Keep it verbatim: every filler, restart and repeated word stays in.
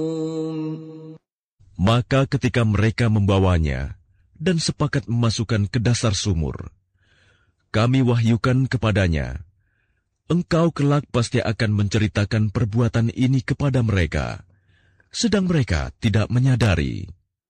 Maka ketika mereka membawanya dan sepakat memasukkan ke dasar sumur, kami wahyukan kepadanya, engkau kelak pasti akan menceritakan perbuatan ini kepada mereka, sedang mereka tidak menyadari.